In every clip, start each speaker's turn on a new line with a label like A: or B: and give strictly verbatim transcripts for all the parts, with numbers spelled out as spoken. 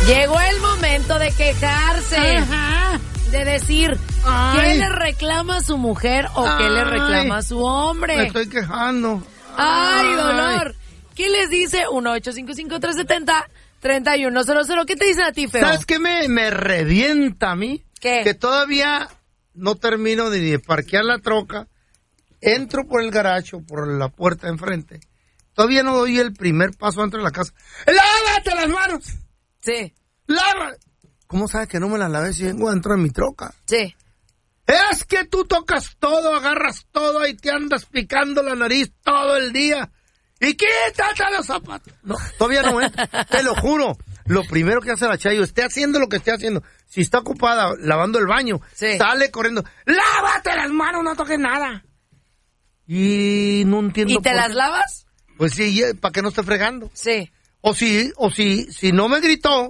A: Llegó el momento de quejarse.
B: Ajá.
A: De decir,
B: Ay.
A: ¿qué le reclama a su mujer o qué le reclama a su hombre?
B: Me estoy quejando.
A: ¡Ay,
B: Ay.
A: dolor! ¿Qué les dice? uno ocho cinco cinco, tres siete cero, tres uno cero cero. ¿Qué te dicen a ti, feo?
B: ¿Sabes qué me, me revienta a mí?
A: ¿Qué?
B: Que todavía no termino de, de parquear la troca. Entro por el garacho, por la puerta de enfrente. Todavía no doy el primer paso dentro de la casa. ¡Lávate las manos!
A: Sí,
B: ¡Lávate! ¿Cómo sabes que no me las lavé si vengo dentro de mi troca?
A: sí.
B: Es que tú tocas todo, agarras todo y te andas picando la nariz todo el día. Y quítate los zapatos. No, todavía no es. Te lo juro. Lo primero que hace la Chayo, esté haciendo lo que esté haciendo. Si está ocupada lavando el baño,
A: Sí.
B: sale corriendo. ¡Lávate las manos! No toques nada. Y no entiendo
A: ¿Y te
B: por
A: las
B: qué.
A: lavas?
B: Pues sí, para que no esté fregando.
A: Sí.
B: O si, o si, si no me gritó.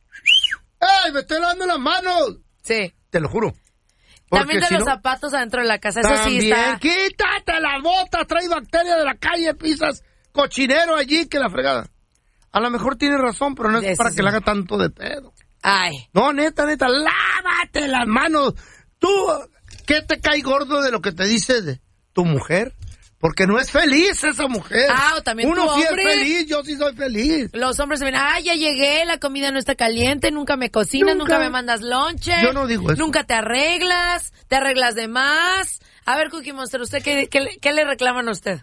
B: ¡Ey, me estoy lavando las manos!
A: Sí.
B: Te lo juro. Porque
A: También de
B: si
A: los
B: no-
A: zapatos adentro de la casa, eso
B: También,
A: sí está.
B: quítate las botas, trae bacterias de la calle, pisas cochinero allí que la fregada. A lo mejor tiene razón, pero no es
A: Eso
B: para
A: sí.
B: que le haga tanto de pedo.
A: Ay.
B: No, neta, neta, lávate las manos. Tú, ¿qué te cae gordo de lo que te dice de tu mujer? Porque no es feliz esa mujer.
A: Ah, o también
B: Uno
A: tu
B: sí es
A: hombre.
B: feliz, yo sí soy feliz.
A: Los hombres se ven, ay, ya llegué, la comida no está caliente, nunca me cocinas, nunca,
B: Nunca.
A: me mandas lonche.
B: Yo no digo eso.
A: Nunca te arreglas, te arreglas de más. A ver, Cookie Monster, ¿usted qué, qué, le- qué le reclaman a usted?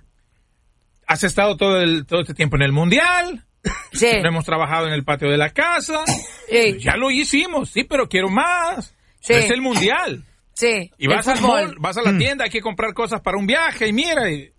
C: Has estado todo, el, todo este tiempo en el mundial.
A: Sí.
C: Siempre hemos trabajado en el patio de la casa.
A: Sí.
C: Ya lo hicimos, sí, pero quiero más.
A: Sí.
C: Es el mundial.
A: Sí.
C: Y vas
A: el
C: al
A: fútbol.
C: mall, vas a la tienda, hay que comprar cosas para un viaje y mira, y,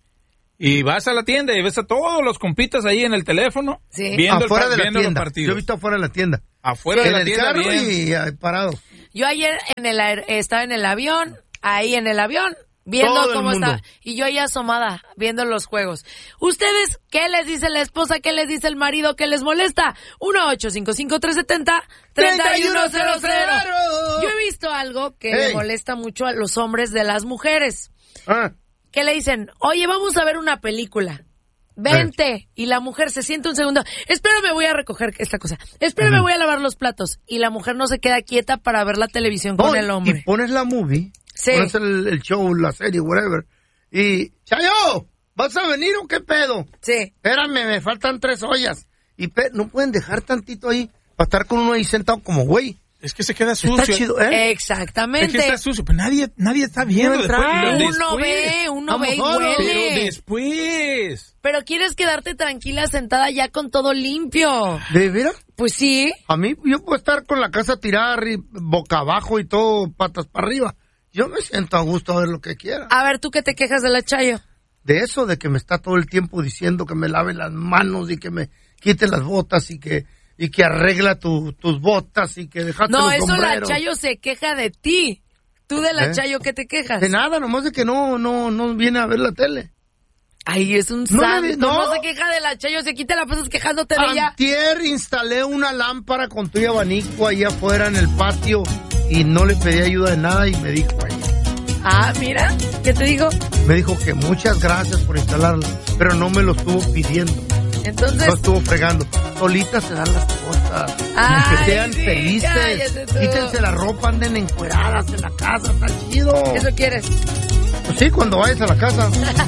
C: y vas a la tienda y ves a todos los compitas ahí en el teléfono,
A: Sí.
C: viendo,
B: Afuera
C: el,
B: de
C: par-
B: la
C: viendo los
B: tienda. Yo he
C: partidos.
B: visto afuera de la tienda.
C: Afuera
B: en
C: de la
B: el
C: tienda,
B: carro
C: bien.
B: y ahí parado.
A: Yo ayer en el aer- estaba en el avión, ahí en el avión, viendo
B: Todo el
A: cómo
B: mundo.
A: está. Y yo ahí asomada, viendo los juegos. ¿Ustedes qué les dice la esposa? ¿Qué les dice el marido? ¿Qué les molesta? uno ocho cinco cinco, tres siete cero, tres uno cero cero. Yo he visto algo que
B: Hey.
A: le molesta mucho a los hombres de las mujeres.
B: Ah,
A: Que le dicen, oye, vamos a ver una película. Vente. Y la mujer se siente un segundo. Espérame, voy a recoger esta cosa. Espérame,
B: Ujú.
A: voy a lavar los platos. Y la mujer no se queda quieta para ver la televisión
B: no,
A: con el hombre.
B: Y pones la movie,
A: Sí.
B: pones el, el show, la serie, whatever. Y, Chayo, ¿vas a venir o qué pedo?
A: Sí.
B: Espérame, me faltan tres ollas. Y pe- no pueden dejar tantito ahí para estar con uno ahí sentado como güey.
C: Es que se queda sucio.
B: Está chido, ¿eh?
A: Exactamente.
C: Es que está sucio, pero nadie, nadie está viendo.
B: No
C: después,
B: entra.
C: lo-
A: Uno
C: después.
A: ve, uno
B: Vamos,
A: ve y
B: solo.
A: huele.
C: Pero después.
A: Pero quieres quedarte tranquila sentada ya con todo limpio.
B: ¿De veras?
A: Pues sí.
B: A mí, yo puedo estar con la casa tirada arri- boca abajo y todo, patas para arriba. Yo me siento a gusto a ver lo que quiera.
A: A ver, ¿tú qué te quejas de la Chayo?
B: De eso, de que me está todo el tiempo diciendo que me lave las manos y que me quite las botas y que y que arregla tu, tus botas y que dejaste
A: No,
B: los
A: eso la
B: sombreros.
A: Chayo se queja de ti. Tú de la
B: ¿Eh?
A: Chayo, ¿qué te quejas?
B: De nada, nomás de que no, no, no viene a ver la tele.
A: Ay, es un
B: No,
A: santo. No,
B: no.
A: se queja de la Chayo, se quita la pasas quejándote de ella.
B: Antier instalé una lámpara con tu abanico ahí afuera en el patio y no le pedí ayuda de nada y me dijo ahí.
A: Ah, mira, ¿qué te digo?
B: Me dijo que muchas gracias por instalarla, pero no me lo estuvo pidiendo.
A: Entonces,
B: No estuvo fregando. Solitas se dan las cosas.
A: Ay,
B: que sean
A: sí,
B: felices.
A: cállate tú.
B: Quítense la ropa, anden encueradas en la casa, está chido.
A: ¿eso quieres?
B: Pues sí, cuando vayas a la casa.